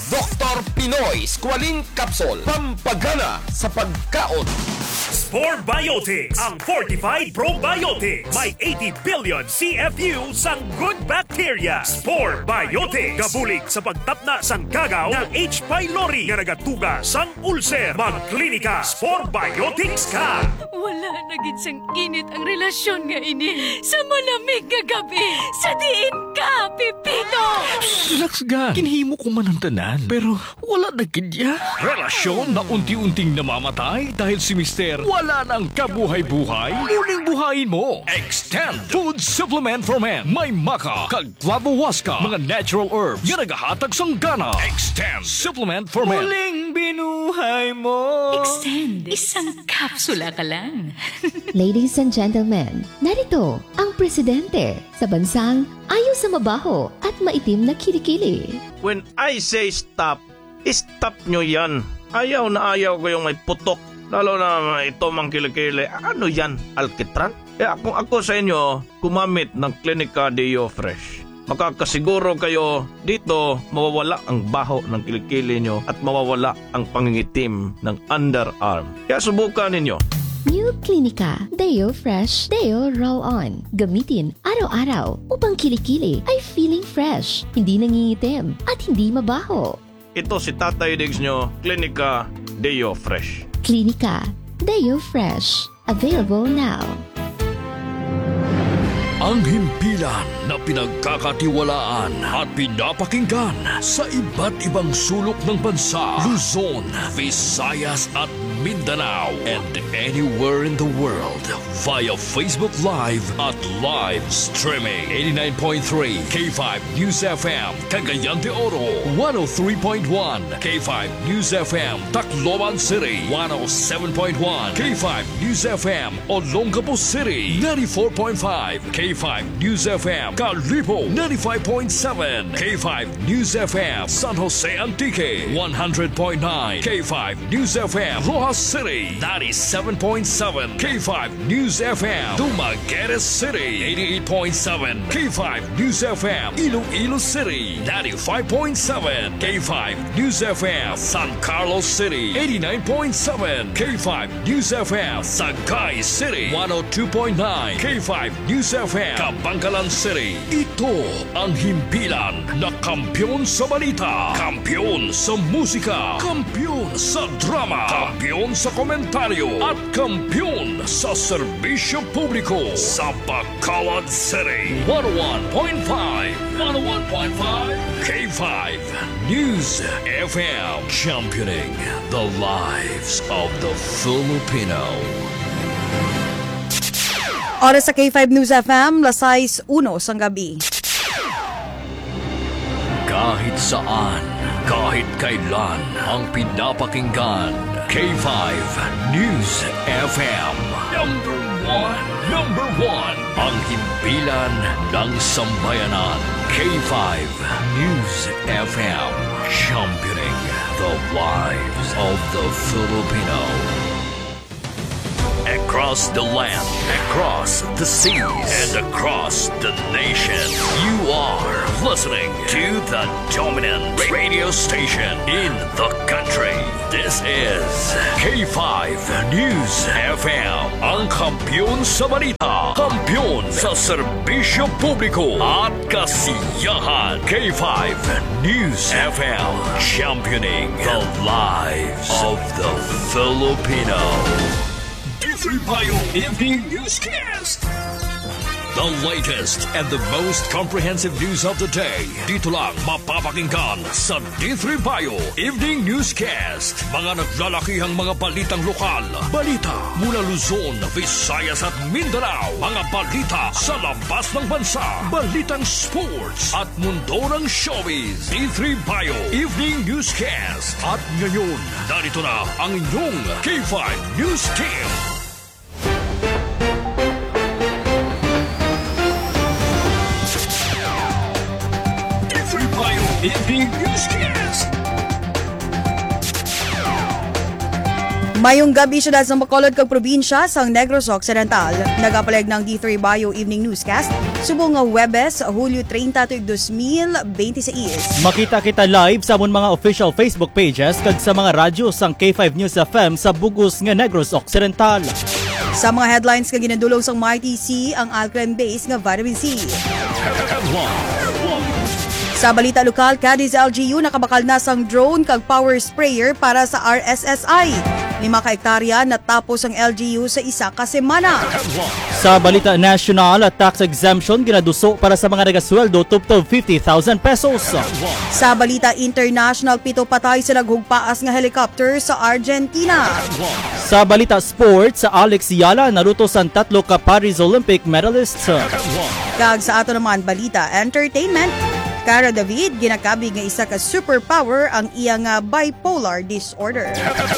Dr. Pinoy Squalene Capsule. Pampagana sa pagkaon. Spore Biotics, ang fortified probiotics. May 80 billion CFU sang good bacteria. Spore Biotics, gabulig sa pagtapna sang kagaw ng H. pylori nga nagatuga sang ulcer. Magklinika, Spore Biotics ka. Wala na gid sang init ang relasyon nga ini. Sa malamig nga gabi, sa diin ka, Pipito! Relax gan. Kinhimo ko man ang tanan, pero wala na gid ya. Relasyon na unti-unting namamatay dahil si Mister wala nang kabuhay-buhay. Muling buhayin mo. Extend Food Supplement for Men. May maka, kag flavowaska, mga natural herbs nga nagahatag sang gana. Extend Supplement for Men. Muling binuhay mo. Extend, isang kapsula ka lang. Ladies and gentlemen, narito ang presidente sa bansang ayaw sa mabaho at maitim na kilikili. When I say stop, stop nyo yan. Ayaw na ayaw ko yung may putok. Lalo na ito mang kilikili. Ano yan? Alkitran? Kaya kung ako sa inyo, kumamit ng Clinica Deo Fresh. Makakasiguro kayo dito mawawala ang baho ng kilikili nyo at mawawala ang pangingitim ng underarm. Kaya subukan ninyo. New Clinica Deo Fresh Deo Roll-On. Gamitin araw-araw upang kilikili ay feeling fresh, hindi nangingitim at hindi mabaho. Ito si Tatay Diggs nyo, Clinica Deo Fresh. Clinica Deo Fresh. Available now. Ang himpilan na pinagkakatiwalaan at pinapakinggan sa iba't ibang sulok ng bansa, Luzon, Visayas at Mindanao, and anywhere in the world via Facebook Live at live streaming. 89.3 K5 News FM, Cagayan de Oro, 103.1 K5 News FM, Tacloban City, 107.1 K5 News FM, Olongapo City, 94.5 K5 News FM, Calibo, 95.7 K5 News FM, San Jose Antique, 100.9 K5 News FM, Rojas City, 97.7 K5 News FM, Dumaguete City, 88.7 K5 News FM, Iloilo City, 95.7 K5 News FM, San Carlos City, 89.7 K5 News FM, Sagay City, 102.9 K5 News FM, Kabangkalan City. Ito ang himpilan na kampyon sa balita, kampyon sa musika, kampyon sa drama, kampyon sa komentaryo, at kampyon sa serbisyo publiko sa Bacolod City. 101.5 K5 News FM, championing the lives of the Filipino. Oras sa K5 News FM, lasais 1 sang gabi. Kahit saan, kahit kailan, ang pinapakinggan, K5 News FM. Number one, ang himpilan ng sambayanan. K5 News FM, championing the lives of the Filipino. Across the land, across the seas, and across the nation, you are listening to the dominant radio station in the country. This is K5 News FM, ang kampyon sa balita, kampyon sa serbisyo publiko at kasiyahan. K5 News FM, championing the lives of the Filipino. Payo Evening Newscast. The latest and the most comprehensive news of the day. Dito lang mapapakinggan sa D3 Payo Evening Newscast. Mga naglalakihang mga balitang lokal. Balita mula Luzon, Visayas at Mindanao. Mga balita sa labas ng bansa. Balitang sports at mundo ng showbiz. D3 Payo Evening Newscast. At ngayon, narito na ang inyong K5 News Team. Evening Newscast. Mayong gabi syudad sa Bacolod kag probinsya sang Negros Occidental. Nagapaleg ng D3 Bio Evening Newscast subong nga Huwebes, Hulyo 30, 2026. Makita kita live sa among mga official Facebook pages kag sa mga radyo sang K5 News FM sa bugos nga Negros Occidental. Sa mga headlines nga ginadulong sang MyTC ang alkaline base nga vitamin C. Sa balita lokal, Cadiz LGU nakabakal na sang drone kag power sprayer para sa RSSI. 5 ka-hektarya natapos ang LGU sa isa ka semana. Sa balita national, tax exemption ginaduso para sa mga nagasweldo tuptob 50,000 pesos. Sa balita international, 7 patay sa naghugpaas nga helicopter sa Argentina. Sa balita sports, sa Alex Yala naruto sang 3 ka Paris Olympic medalists. Kag sa ato naman balita entertainment, Cara David ginakabig nga isa ka superpower ang iya nga bipolar disorder.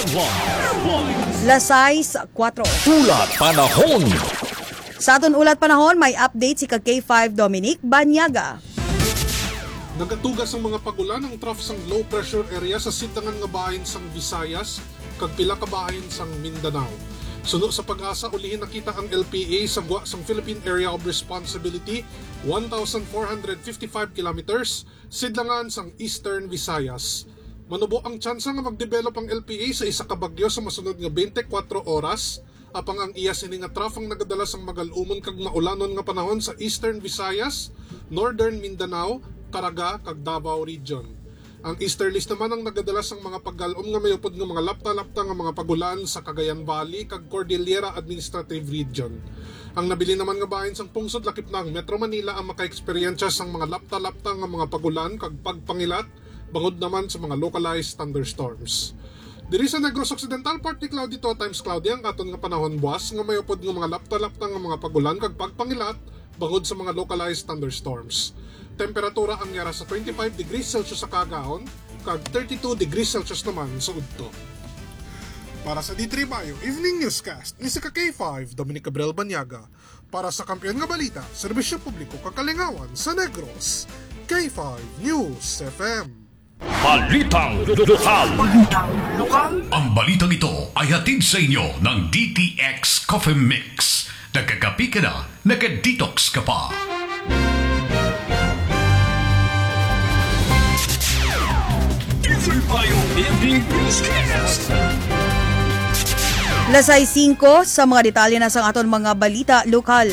Lasais 4. Ulat panahon. Sa aton ulat panahon, may update si K5 Dominic Banyaga. Nagatugas ang mga pagulan ng trough sang low pressure area sa sitangan nga bahin sang Visayas kag pila ka bahin sang Mindanao. Suno sa pag-asa, ulihin nakita ang LPA sa buwa sang Philippine Area of Responsibility, 1,455 kilometers, sidlangan sang Eastern Visayas. Manubo ang tsansa nga mag-develop ang LPA sa isa ka bagyo sa masunod nga 24 oras, apang ang iya sini nga trough ang nagadala sang magalumon kag maulanon nga panahon sa Eastern Visayas, Northern Mindanao, Caraga kag Davao Region. Ang easterlies naman ang nagadala sang mga paggalom nga mayupod nga mga lapta-lapta nga mga pagulan sa Cagayan Valley kag Cordillera Administrative Region. Ang nabili naman nga bahin sang pungsod lakip ng Metro Manila ang maka-eksperyensya sang mga lapta-lapta nga mga pagulan kag pagpangilat bangod naman sa mga localized thunderstorms. Diri sa Negros Occidental, partly cloudy to times cloudy ang katon nga panahon buwas nga mayupod nga mga lapta-lapta nga mga pagulan kag pagpangilat bangod sa mga localized thunderstorms. Temperatura ang yara sa 25 degrees Celsius sa Cagaon, kag 32 degrees Celsius naman sa Udto. Para sa D3 Bio Evening Newscast, ni si K5 Dominic Gabriel Banyaga. Para sa Kampiyon nga Balita, Serbisyo Publiko Kakalingawan sa Negros, K5 News FM. Balitang lokal. Ang balitang ito ay hatid sa inyo ng DTX Coffee Mix. Nagkakapi ka na, nagka-detox ka pa. Lasay 5 sa mga detalye na sa aton mga balita lokal.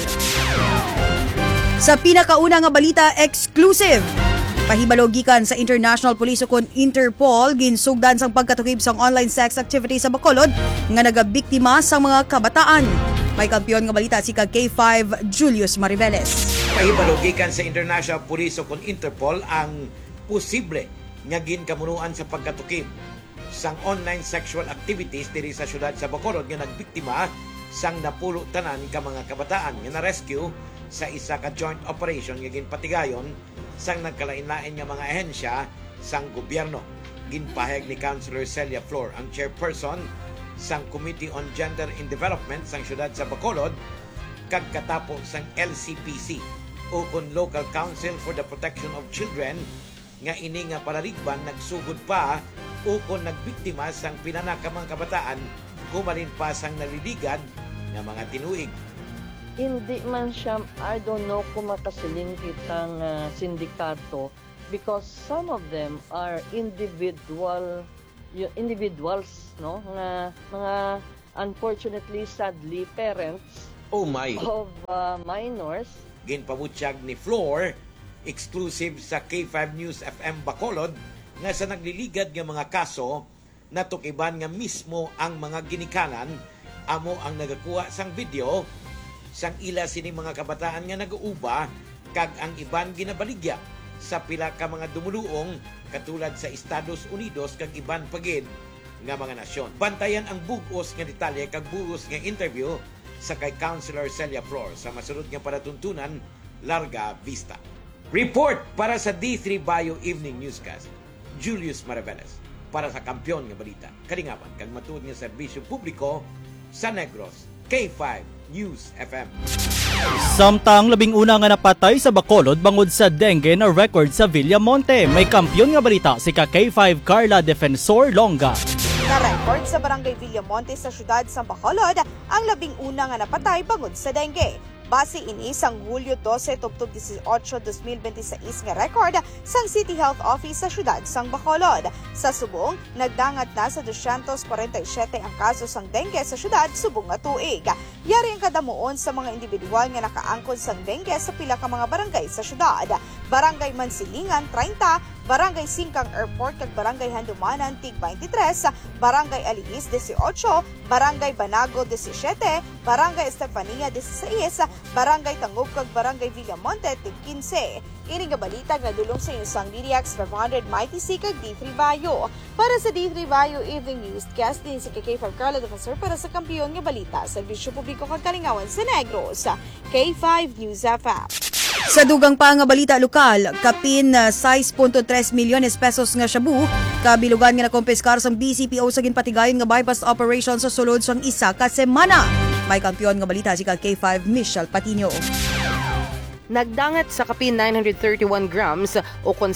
Sa pinakauna nga balita exclusive, pahibalo gikan sa International Police ukon Interpol ginsugdan sang pagkatukib sang online sex activity sa Bacolod nga nagabiktima sa mga kabataan. May kampiyon nga balita si K5 Julius Mariveles. Pahibalo gikan sa International Police ukon Interpol ang posible nga ginkamunuan sa pagkatukib sang online sexual activities diri sa syudad sa Bacolod nga nagbiktima sang napulo tanan ka mga kabataan nga na-rescue sa isa ka joint operation nga ginpatigayon sang nagkalain-lain nga mga ahensya sang gobyerno. Ginpahayag ni Councilor Celia Flor, ang chairperson sang Committee on Gender and Development sang syudad sa Bacolod, kag katapos sang LCPC o kon Local Council for the Protection of Children nga ini nga palarigban nagsugod pa o kon nagbiktima sang pinanakamang kabataan kumalin pa sang naliligad nga mga tinuig. Hindi man siya, I don't know kung makasiling kitang sindikato because some of them are individuals, no? Mga unfortunately, sadly, parents of minors. Ginpabutyag ni Flor, exclusive sa K5 News FM Bacolod, nga sa nagliligad nga mga kaso, natukiban nga mismo ang mga ginikanan, amo ang nagakuha sang video, sang ila sini mga kabataan nga nag-uuba, kag ang iban ginabaligya sa pila ka mga dumuluong katulad sa Estados Unidos kag iban pagid nga mga nasyon. Bantayan ang bugos nga detalye kag bugos nga interview sa kay Councilor Celia Flor sa masunod nga paratuntunan, Larga Vista. Report para sa D3 Bio Evening Newscast, Julius Mariveles. Para sa Kampiyon nga Balita, kalingapan kag matuod nga serbisyo publiko sa Negros, K5 News FM. Samtang 11 nga napatay sa Bacolod bangod sa dengue na record sa Villamonte. May kampiyon nga balita si K5 Carla Defensor Longa. Na-record sa Barangay Villamonte sa siyudad sa Bacolod ang 11 nga napatay bangod sa dengue. Base ini sang Hulyo 12 tubtob 18, 2026 nga record sang City Health Office sa siyudad sang Bacolod. Sa subong, nagdangat na sa 247 ang kaso sang dengue sa siyudad subong nga tuig. Yari ang kadamuon sa mga individual nga nakaangkon sang dengue sa pila ka mga barangay sa siyudad. Barangay Mansilingan 30, Barangay Singkang Airport kag Barangay Handumanan tig 23, Barangay Aliis 18, Barangay Banago 17, Barangay Estefania 16, Barangay Tangub kag Barangay Villamonte tig 15. Ini nga balita nga dulong sa isang DDX 500 Mighty C kag D3 Bayo. Para sa D3 Bayo Evening News, cast din si K5 Carla Defensor para sa kampiyon nga balita sa Serbisyo Publiko kag Kalingawan sa Negros. K5 News FM. Sa dugang pa nga balita lokal, kapin 6.3 milyones pesos nga shabu, kabilugan nga nakompiskar sa BCPO sa ginpatigayon nga bypass operation sa sulod sang isa ka semana. May kampiyon nga balita si K5 Michelle Patino. Nagdangat sa kapin 931 grams o kon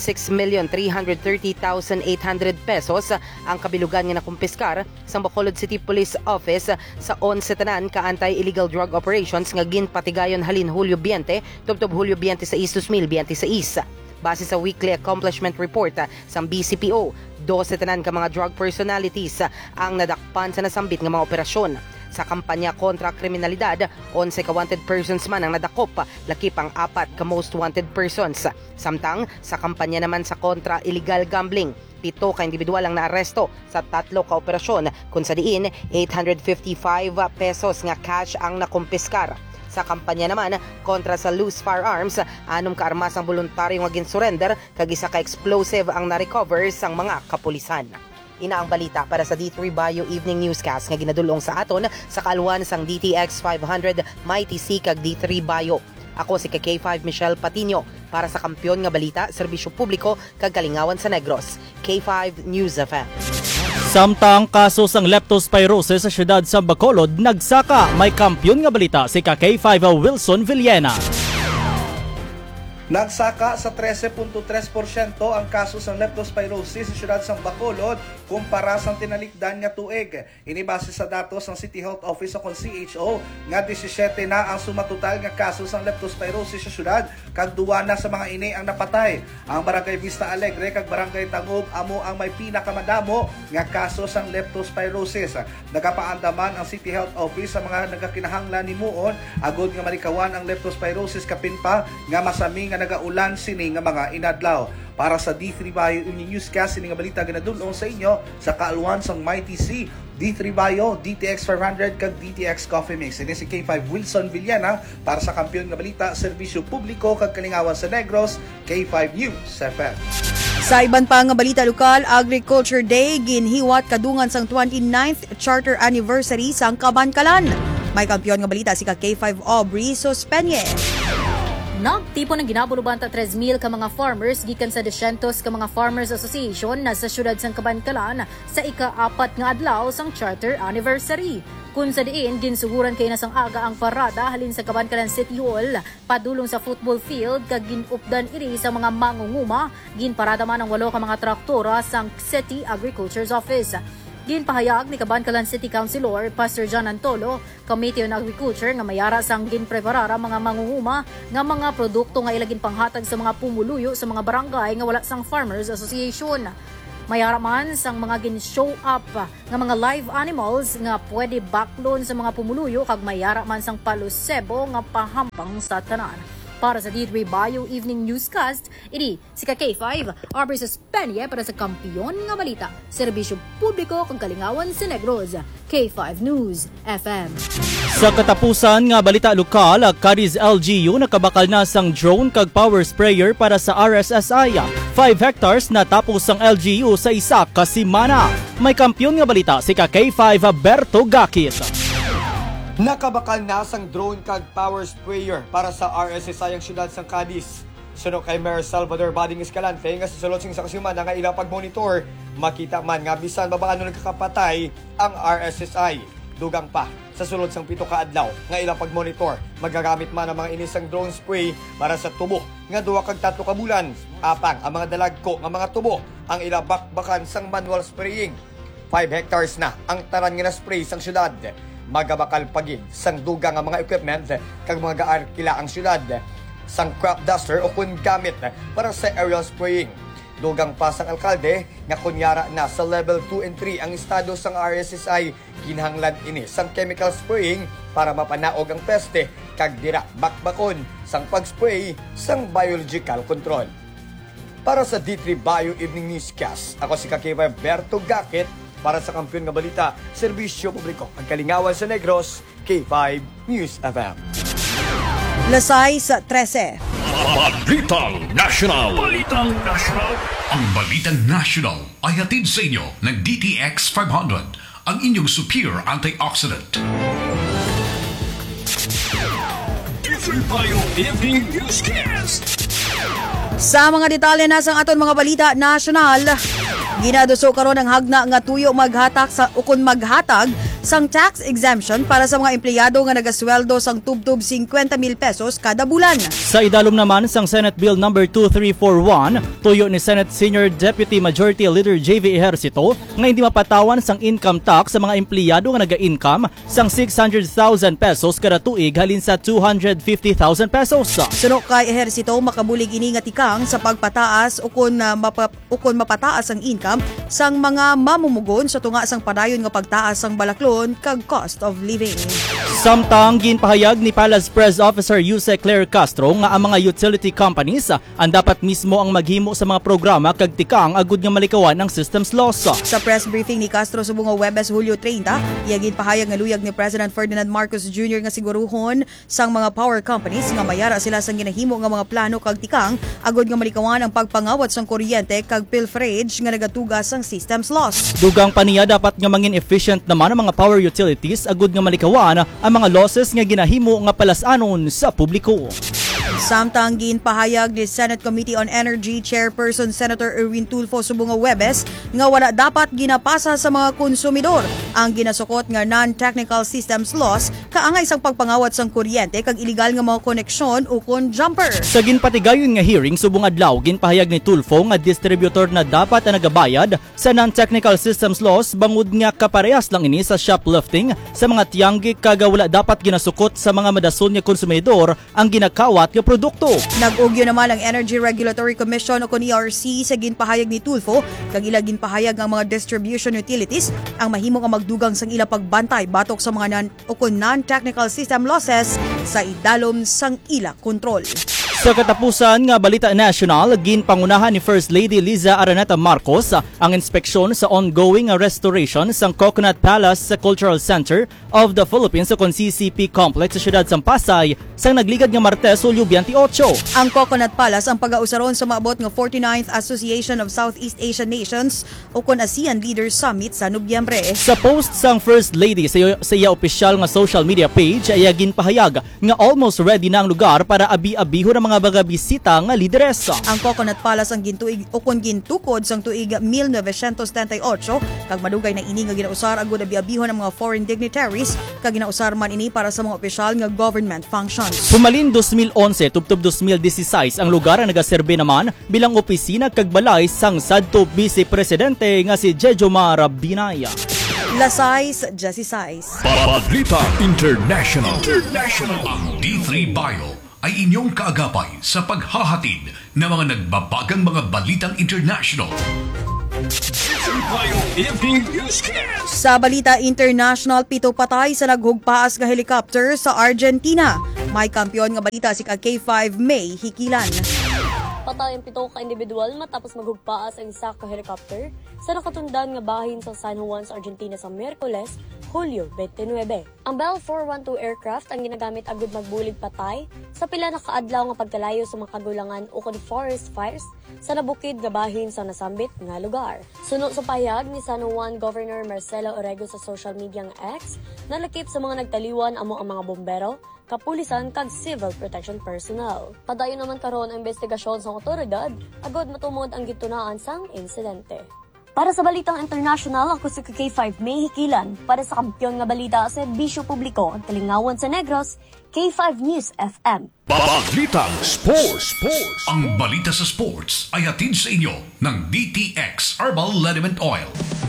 6,330,800 pesos ang kabilugan nga nakumpiskar sa Bacolod City Police Office sa 11 tanan ka anti-illegal drug operations nga ginpatigayon halin Hulyo 20 tubtob Hulyo 26, 2026. Base sa weekly accomplishment report sa BCPO, 12 tanan ka mga drug personalities ang nadakpan sa nasambit nga mga operasyon. Sa kampanya kontra kriminalidad, 11 ka wanted persons man ang nadakop, lakip ang 4 ka most wanted persons. Samtang sa kampanya naman sa kontra illegal gambling, 7 ka individual ang naaresto sa 3 ka operasyon, kung sa diin 855 pesos nga cash ang nakumpiskar. Sa kampanya naman kontra sa loose firearms, 6 ka armas ang voluntaryo nga gin-surrender kag 1 ka explosive ang na-recover sang mga kapulisan. Ina ang balita para sa D3 Bayo Evening Newscast nga ginadulong sa aton sa kaluan sang DTX 500 Mighty C kag D3 Bayo. Ako si K5 Michelle Patino para sa kampiyon nga balita, serbisyo publiko kag Kalingawan sa Negros. K5 News FM. Samtang kaso sang leptospirosis sa siyudad sa Bacolod nagsaka, may kampiyon nga balita si K5 Wilson Villena. Nagsaka sa 13.3% ang kaso ng leptospirosis sa siyudad ng Bacolod kumpara sa tinalikdan nga tuig. Inibase sa datos ng City Health Office o CHO nga 17 na ang sumatotal nga kaso ng leptospirosis sa siyudad kag 2 na sa mga ini ang napatay. Ang Barangay Vista Alegre kag Barangay Tangub amo ang may pinakamadamo nga kaso ng leptospirosis. Nagapaandaman ang City Health Office sa mga nagakinahanglan nimuon agod nga malikawan ang leptospirosis kapin pa nga masami nga nagaulan sini nga mga inadlaw. Para sa D3 Bayo Evening Newscast, sini nga balita ganadulong sa inyo sa kaaluan sang Mighty C, D3 Bayo, DTX 500 kag DTX Coffee Mix. Ini si K5 Wilson Villena para sa kampiyon nga balita, serbisyo publiko kag Kalingawan sa Negros, K5 News FM. Sa iban pa nga balita lokal, Agriculture Day ginhiwat kadungan sang 29th Charter Anniversary sang Kabankalan. May kampiyon nga balita si K5 Aubrey Sospenye. Nagtipo ng ginabulubanta 3,000 ka mga farmers gikan sa 200 ka mga farmers association na sa siyudad sang Kabankalan sa ika-4 nga adlaw sang charter anniversary. Kung sa diin, ginsuguran kay nasang aga ang parada halin sa Kabankalan City Hall, padulong sa football field kag ginupdan iri sa mga mangunguma, ginparada man ang 8 ka mga traktora sang City Agriculture's Office. Ginpahayag ni Kabankalan City Councilor Pastor John Antolo, Committee on Agriculture nga mayara sang ginpreparara mga mangunguma nga mga produkto nga ilagin panghatag sa mga pumuluyo sa mga barangay nga wala sang Farmers Association. Mayara man sang mga gin-show up nga mga live animals nga pwede backloan sa mga pumuluyo kag mayara man sang palusebo nga pahampang sa tanan. Para sa D3 Bayo Evening Newscast, ini si K5 Aubrey Sospenye para sa kampiyon nga balita, serbisyo publiko kag Kalingawan sa Negros, K5 News FM. Sa katapusan nga balita lokal, Cadiz LGU nakabakal na sang drone kag power sprayer para sa RSSI. 5 hectares na tapos ang LGU sa isa ka semana. May kampiyon nga balita si K5 Berto Gakis. Nakabakal na sang drone kag power sprayer para sa RSSI ang siyudad sang Cadiz. Suno kay Mayor Salvador Bading Escalante nga sa sulod sing sa kasyumana nga ilang pagmonitor, makita man nga bisan babaano nagkakapatay ang RSSI. Dugang pa sa sulod sang 7 ka adlaw nga ilang pagmonitor, magagamit man ang mga inisang drone spray para sa tubo nga 2 kag 3 ka bulan. Apang ang mga dalagko nga mga tubo ang ilang bakbakan sang manual spraying. 5 hectares na ang tanan nga na-spray sang syudad. Magabakal pagid sang dugang nga mga equipment kag mga gaarkila ang syudad sang crop duster o kun gamit para sa aerial spraying. Dugang pa sang alkalde nga kunyara na sa level 2 and 3 ang estado sang RSSI, kinahanglan ini sang chemical spraying para mapanaog ang peste kag dira bakbakon sang pag-spray sang biological control. Para sa D3 Bio Evening Newscast, ako si Kakiba Berto Gakit para sa Kampiyon nga Balita, Serbisyo Publiko, ang Kalingawan sa Negros, K5 News FM. Lasay sa 13. Balitang National. Balitang National. Ang Balitang National ay hatid sa inyo ng DTX 500, ang inyong superior antioxidant. D3 Bio Evening Newscast. Sa mga detalye na sang aton mga balita national, ginaduso karon ang hagna nga tuyo maghatag sa ukon maghatag sang tax exemption para sa mga empleyado nga nagasweldo sang tubtub 50,000 pesos kada bulan. Sa idalom naman sang Senate Bill number 2341, tuyo ni Senate Senior Deputy Majority Leader JV Ejercito nga hindi mapatawan sang income tax sa mga empleyado nga naga-income sang 600,000 pesos kada tuig halin sa 250,000 pesos. Suno kay Ejercito makabulig ini nga tikang sa pagpataas ukon mapataas ang income sang mga mamumugon sa tunga sang padayon nga pagtaas sang balaklon kag cost of living. Samtang ginpahayag ni Palace Press Officer Yuse Claire Castro nga ang mga utility companies ang dapat mismo ang maghimo sa mga programa kag tikang agud nga malikawan ang systems laws. Sa press briefing ni Castro subong Huwebes Hulyo 30, iya ginpahayag nga luyag ni President Ferdinand Marcos Jr. nga siguruhon sang mga power companies nga mayara sila sang ginahimo nga mga plano kag tikang agud nga malikawan ang pagpangawat sang kuryente kag pilferage nga nagatugas sang systems laws. Dugang paniya dapat nga mangin efficient naman ang mga power utilities agud nga malikawan ang mga losses nga ginahimo nga palasanon sa publiko. Samtang ginpahayag ni Senate Committee on Energy Chairperson Senator Erwin Tulfo subong Huwebes nga wala dapat ginapasa sa mga konsumidor ang ginasukot nga non-technical systems loss kaangay sang pagpangawat sang kuryente kag iligal nga mga koneksyon o kon jumper. Sa ginpatigayon nga hearing subong adlaw ginpahayag ni Tulfo nga distributor na dapat ang nagabayad sa non-technical systems loss bangod nga kaparehas lang ini sa shoplifting sa mga tianggi kag wala dapat ginasukot sa mga madason nga konsumidor ang ginakawat nga produkto. Nag-ugyo naman ang Energy Regulatory Commission o kon ERC sa ginpahayag ni Tulfo kag ila ginpahayag ang mga distribution utilities ang mahimo nga magdugang sang ila pagbantay batok sa mga non-technical system losses sa idalom sang ila kontrol. Sa katapusan nga Balita National, ginpangunahan ni First Lady Liza Araneta Marcos ang inspeksyon sa ongoing restoration sang Coconut Palace sa Cultural Center of the Philippines sa CCP Complex sa siyudad sang Pasay sang nagligad nga Martes, Hulyo 28. Ang Coconut Palace ang pag-ausaron sa maabot nga 49th Association of Southeast Asian Nations o kon ASEAN Leaders Summit sa Nobyembre. Sa post sang First Lady sa iya opisyal nga social media page ay ginpahayag nga almost ready na ang lugar para abi-abiho ng mga baga bisita nga lideresa. Ang Coconut Palace ang gintuig o kon gintukod sang tuig 1978 kag madugay na ini nga ginausar agud abi-abihon ng mga foreign dignitaries kag ginausar man ini para sa mga opisyal nga government functions. Pumalin 2011 tubtob 2016 ang lugar ang nagaserbe naman bilang opisina kag balay sang sadto Vice Presidente nga si Jejomar Binaya. Lasais, Jesse Sais. Balita International. Ang D3 Bio ay inyong kaagapay sa paghahatid ng mga nagbabagang mga balitang international. Sa Balita International, 7 patay sa naghugpaas nga helicopter sa Argentina. May kampiyon nga balita si K5 May Hikilan. Patay ang 7 ka individual matapos maghugpaas ang isa ka helicopter sa nakatundan nga bahin sa San Juan sa Argentina sa Miyerkules, Hulyo 29. Ang Bell 412 aircraft ang ginagamit agud magbulig patay sa pila na kaadlaw nga pagkalayo sa mga kagulangan o kon forest fires sa nabukid nga bahin sa nasambit nga lugar. Suno sa pahayag ni San Juan Governor Marcelo Orrego sa social media nga X, nalakip sa mga nagtaliwan amo ang mga bombero, kapulisan kag civil protection personnel. Padayon naman karon ang investigasyon sa otoridad agud matumod ang gitunaan sang insidente. Para sa Balitang International, ako si K5 May Hikilan. Para sa kampiyon nga balita sa Serbisyo Publiko, ang Kalingawan sa Negros, K5 News FM. Balitang Sports. Ang balita sa sports ay hatid sa inyo ng DTX Herbal Liniment Oil.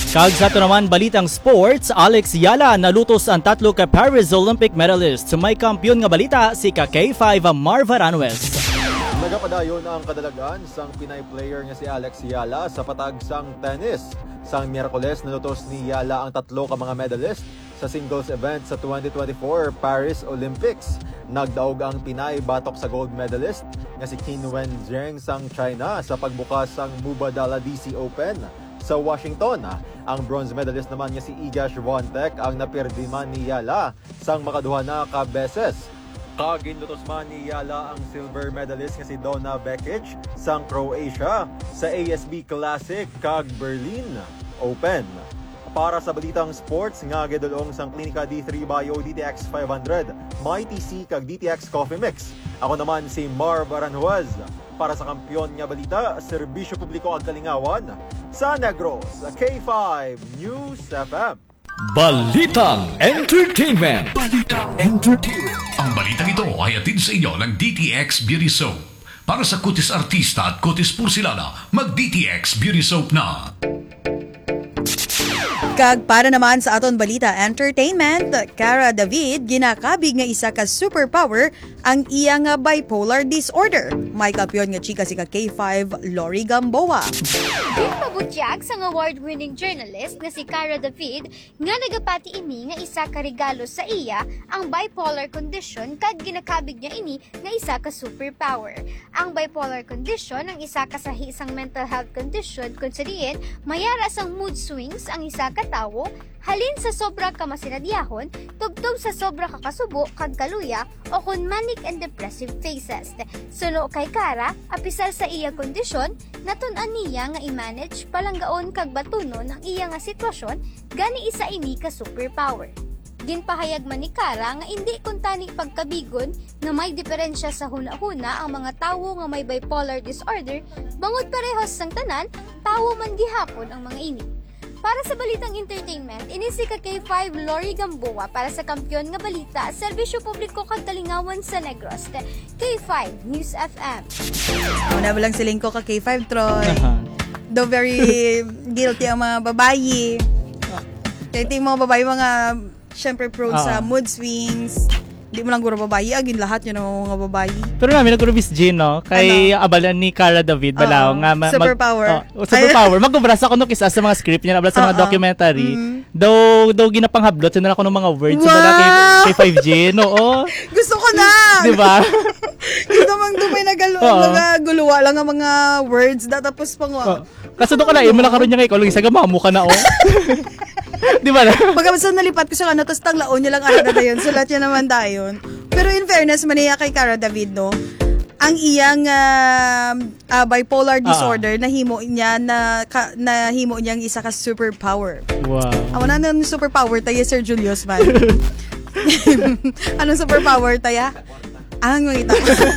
Kag sa ito naman balitang sports, Alex Yala nalutos ang 3 ka Paris Olympic medalist. May kampiyon nga balita si ka K5 Marv Aranjuez. Nagapadayon ang kadalagan sang Pinay player nga si Alex Yala sa patag sang tennis. Sang Miyerkules nalutos ni Yala ang 3 ka mga medalist sa singles event sa 2024 Paris Olympics. Nagdaog ang Pinay batok sa gold medalist nga si Qin Wenzheng sang China sa pagbukas sang Mubadala DC Open sa Washington. Ang bronze medalist naman nga si Iga Swiatek ang napirdiman ni Yala sang makaduha na ka beses. Kaginlutos man ni Yala ang silver medalist nga si Donna Vekic sang Croatia sa ASB Classic kag Berlin Open. Para sa balitang sports nga gidulong sang Klinika D3 Bio DTX 500, may TC kag DTX Coffee Mix. Ako naman si Marv Aranjuez para sa kampiyon nga balita, serbisyo publiko ag kalingawan sa Negros, K5 News FM. Balitang Entertainment. Ang balitang ito ay hatid sa inyo ng DTX Beauty Soap. Para sa kutis artista at kutis porsilana, mag-DTX Beauty Soap na. Kag para naman sa aton balita entertainment, Cara David ginakabig nga isa ka superpower ang iya nga bipolar disorder. May kampiyon nga chika si ka K5 Lori Gamboa. Pabutyag sang award-winning journalist nga si Cara David nga nagapati ini nga isa ka regalo sa iya ang bipolar condition kag ginakabig niya ini nga isa ka superpower. Ang bipolar condition ang isa ka sahi sang mental health condition kung sa diin mayara sang mood swings ang isa ka tawo halin sa sobra ka masinadyahon, tugtog sa sobra ka kasubo kag kaluya o kun manic and depressive phases. Suno kay Cara, apisal sa iya kondisyon, natun-an niya nga i-manage palanggaon kag batunon ang iya nga sitwasyon, gani isa ini ka superpower. Ginpahayag man ni Cara nga hindi kuntani pagkabigon nga may diferensya sa huna-huna ang mga tawo nga may bipolar disorder, bangod parehas sang tanan, tawo man gihapon ang mga ini. Para sa balitang entertainment, inisi ka K5 Lori Gamboa para sa kampiyon nga balita, serbisyo publiko kag kalingawan sa Negros, K5 News FM. Una ba lang siling ko ka K5 Troy. Do very guilty ang mga babayi. Kaya yung mga babayi mga syempre prone sa mood swings. Di mo lang guro babayi, agin lahat yun ang mga babayi. Pero namin naguro Miss Jean, no? Kay abalan ni Cara David, balaw nga. Superpower. Superpower. Magkubrasa ko no kisa sa mga script niya, abala sa mga documentary. Daw ginapanghablot, yun na ako ng mga words. Wow! Kay 5G, no? Gusto ko na! Diba? Gusto mang dumay na guluwa lang ang mga words, tapos pang Kaso doon ka na, mo lang karoon niya ngayon, isa gamamu ka na, Di ba na? Pagkabasa nalipat ko siya tapos tanglaon niya lang ahada tayo. Sulat niya naman tayo. Pero in fairness, maniya kay Cara David, no? Ang iyang bipolar disorder, nahimo niya nahimo niyang isa ka superpower. Wow. Ako na ng superpower tayo, Sir Julius man. Anong superpower tayo? Ang ngita.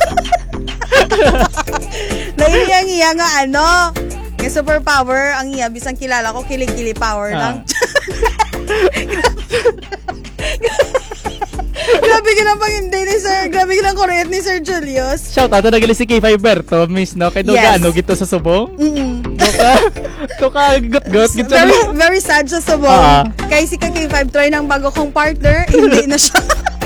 Naiyang iya nga yung superpower, ang iya, bisang kilala ko, kilig-kili power lang. Grabe ka na pang hindi ni Sir, grabe ka na correct ni Sir Julius. Shout out na nagali si K5 Berto, miss, no? Kaya ano, gito sa subong? Toka, gut-gut. Very sad sa subong. Kaya si K5 try ng bago kong partner, hindi na siya.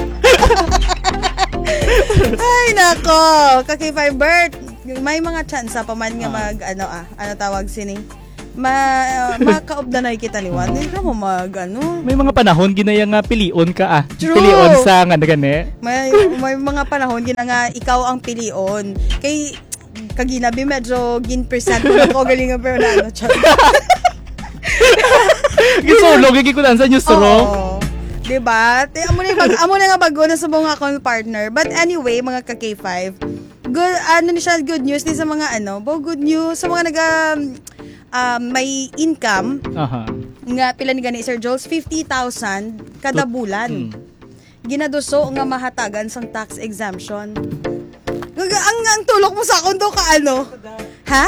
Ay, nako. K5 Bert, may mga chance pa man nga ano tawag sini makaobdanay kita liwan hindi mo may mga panahon ginaya nga pilion ka True. Pilion sa nga gani may mga panahon gina nga ikaw ang pilion kay kaginabi medyo gin% ko galing nga pero na gisolo gigikutan sa news ro. Diba? Amo na nga bago na sa mga akong partner. But anyway, mga ka-K5, good news din sa mga good news sa mga may income. Nga pila ni gani Sir Jules, 50,000 kada bulan. Ginaduso nga mahatagan sang tax exemption. Ang tulok mo sa akong do ka Ha?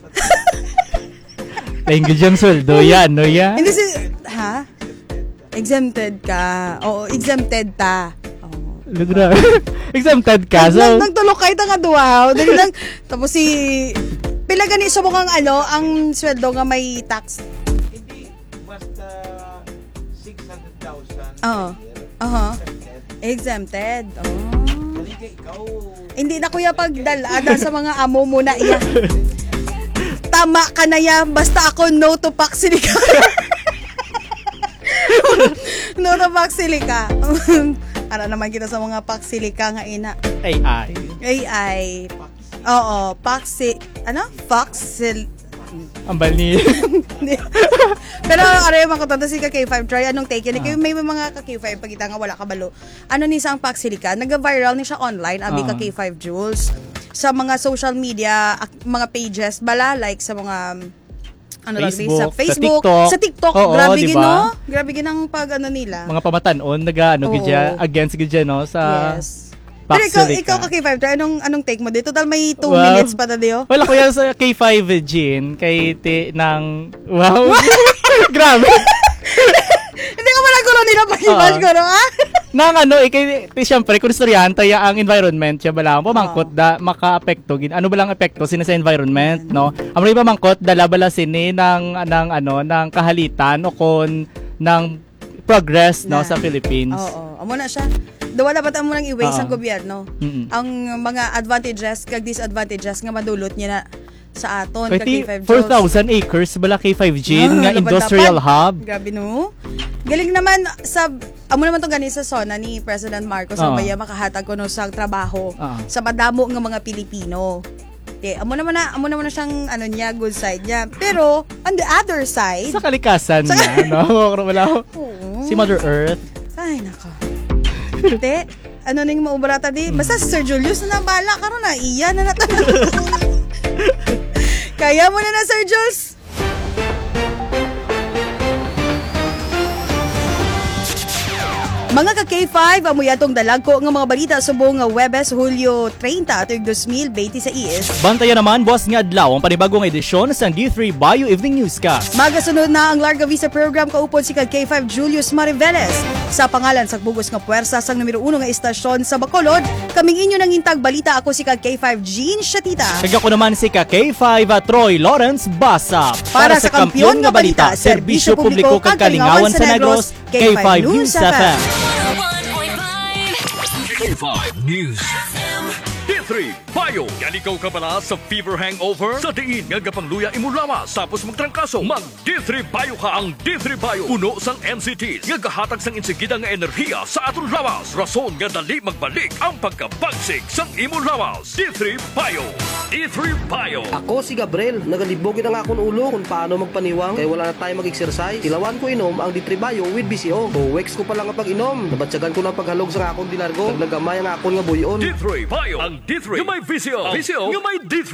Language yung sweldo yan, no yan? Hindi ha? Exempted ka. Oo, exempted ta. Lugra. Exempted ka. So, nagtulok kayo nga duwaw. Dali lang. Tapos pila gani sa mukhang ang sweldo nga may tax. Hindi basta 600,000. Exempted. Halika, ikaw. Hindi na kuya pagdalada sa mga amo mo na iya. Tama ka na yan. Basta ako no to paksilika. No to paksilika. Ara naman kita sa mga paksilika nga ina. AI. Oo, Paksil. Ang bali. Pero aray mga katanda si K5 try anong take yun. May mga K5 pagkita nga wala kabalo. Ano ni sang paksilika, nag-viral ni siya online abi K5 Jules sa mga social media, mga pages bala like sa mga sa Facebook, sa TikTok. Oo, grabe diba? Gino. Grabe ginang pag nila. Mga pamatanon gidya against gidya no sa Pero ikaw K5 try anong take mo dito? Total may 2 minutes pa na diyo. Wala ko yan sa K5 Jean kay ng wow. Grabe. Hindi ko pala gulo nila pag-ibash ko, no? Nang kay siyempre, kung istoryante ang environment, siya balang pamangkot da maka-apekto. Ano balang epekto sina sa environment, no? Amro iba mangkot dala bala sini ng kahalitan o kon ng progress no sa Philippines. Oo, amo na siya. Wala pa mo nang i-waste ang gobyerno. Ang mga advantages kag disadvantages nga madulot niya na sa aton kag K5 4,000 acres bala K5G nga industrial hub. Grabe no. Galing naman sa amo naman tong gani sa zona ni President Marcos Maya makahatag kuno sang trabaho sa madamo nga mga Pilipino. Amo naman na siyang niya good side niya. Pero on the other side sa kalikasan niya no wala. Si Mother Earth. Ay nako. Ano ning maubarata di? Basta si Sir Julius na bala karon na iya na nato. Kaya mo na Sir Jules. Mga ka-K5, amoy atong dalagko nga mga balita subong nga Webes, Hulyo 30, tuig 2026. Bantayan naman, boss nga adlaw ang panibagong edisyon sa D3 Bio Evening Newscast. Magasunod na ang Larga Visa Program kaupod si K5 Julius Mariveles. Sa pangalan sa bugos nga puwersa sang numero 1 nga istasyon sa Bacolod, kaming inyo nang intag balita ako si K5 Jean Shatita. Kag ako naman si K5 Troy Lawrence Basa. Para sa kampiyon nga balita, serbisyo publiko kag kalingawan sa Negros, K5 News FM. K5 News D3 Bio. Yan ikaw ka pala sa fever hangover? Sa diin nga gapangluya imo lawas tapos magtrangkaso. Mag D3 Bio ka ang D3 Bio. Puno sang NCTs nga gahatag sang insigida nga enerhiya sa aton lawas. Rason nga dali magbalik ang pagkabagsik sang imo lawas. D3 Bio. D3 Bio. Ako si Gabriel. Nagalibogin ang akong ulo kung paano magpaniwang kaya wala na tayo mag-exercise. Tilawan ko inom ang D3 Bio with BCO. Weeks ko pa lang ang pag-inom. Nabatsagan ko na paghalog sa akong dinargo. Nagnagamay ang akong nga buyon. D3 Bio. Ang D3 nga may VCO. VCO nga may D3.